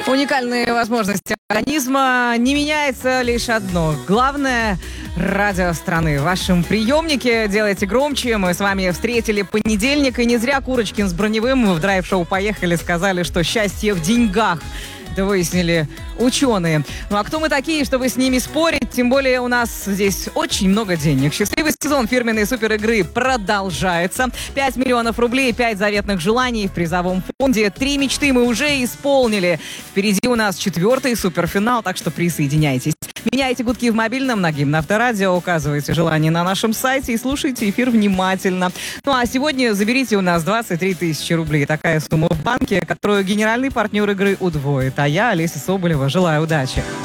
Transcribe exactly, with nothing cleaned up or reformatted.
Уникальные возможности организма. Не меняется лишь одно. Главное — радио страны. В вашем приемнике делайте громче. Мы с вами встретили понедельник. И не зря Курочкин с Броневым в драйв-шоу «Поехали» сказали, что счастье в деньгах. Это выяснили ученые. Ну а кто мы такие, чтобы с ними спорить? Тем более у нас здесь очень много денег. Счастливый сезон фирменной суперигры продолжается. пять миллионов рублей, пять заветных желаний в призовом фонде. Три мечты мы уже исполнили. Впереди у нас четвертый суперфинал, так что присоединяйтесь. Меняйте гудки в мобильном на Гимн Авторадио, указывайте желание на нашем сайте и слушайте эфир внимательно. Ну а сегодня заберите у нас двадцать три тысячи рублей. Такая сумма в банке, которую генеральный партнер игры удвоит. А я, Олеся Соболева, желаю удачи.